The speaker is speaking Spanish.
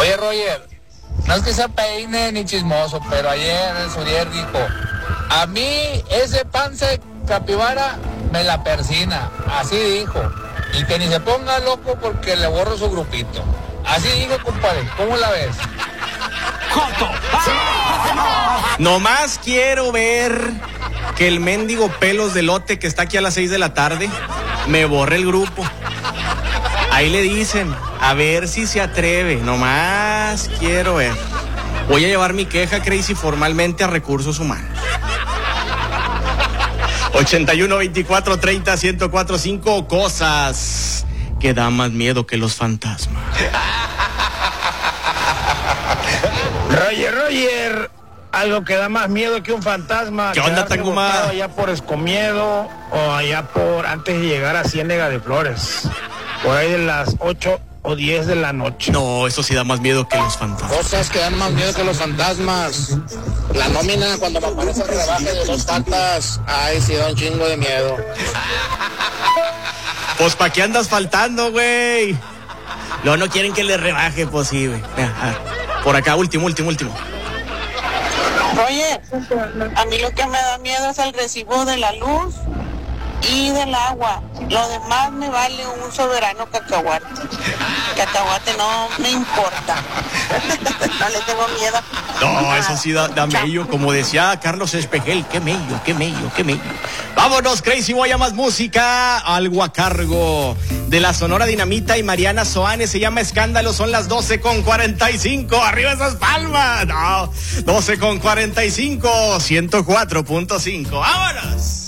Oye, Roger, no es que sea peine ni chismoso, pero ayer el Surier dijo, a mí ese panza capibara me la persina, así dijo, y que ni se ponga loco porque le borro su grupito. Así dijo, compadre, ¿cómo la ves? ¡Joto! Nomás quiero ver que el mendigo pelos de lote que está aquí a las 6 de la tarde me borre el grupo. Ahí le dicen, a ver si se atreve, nomás quiero ver. Voy a llevar mi queja, Crazy, formalmente a Recursos Humanos. 81-24-30-1045, cosas que dan más miedo que los fantasmas. Roger, algo que da más miedo que un fantasma. ¿Qué onda, Tanguma? Allá por Escomiedo o allá por antes de llegar a Ciénega de Flores. Por ahí de las 8 o 10 de la noche. No, eso sí da más miedo que los fantasmas. Cosas que dan más miedo que los fantasmas. La nómina cuando me aparece el rebaje de 2 faltas. Ay, sí da un chingo de miedo. Pues ¿pa' qué andas faltando, güey? No quieren que le rebaje, pues sí, güey. Por acá, último. Oye, a mí lo que me da miedo es el recibo de la luz y del agua. Lo demás me vale un soberano cacahuate. Cacahuate no me importa. No le tengo miedo. No, eso sí da mello. Como decía Carlos Espejel, qué mello. Vámonos, Crazy Boy, a más música. Algo a cargo de la Sonora Dinamita y Mariana Soanes. Se llama Escándalo. Son las 12:45. Arriba esas palmas. No, 12:45. 104.5. Vámonos.